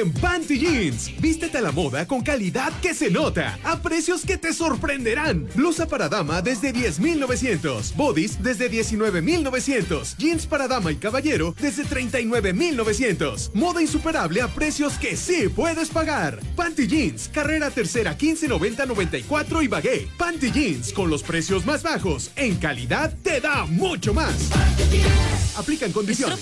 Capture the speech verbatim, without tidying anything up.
en Panty Jeans. Vístete a la moda con calidad que se nota, a precios que te sorprenderán. Blusa para dama desde diez mil novecientos, bodies desde diecinueve mil novecientos, jeans para dama y caballero desde treinta y nueve mil novecientos. Moda insuperable a precios que sí puedes pagar. Panty Jeans, carrera tercera quince noventa noventa y cuatro y Bagué. Panty Jeans, con los precios más bajos, en calidad te da mucho más. Aplican condiciones.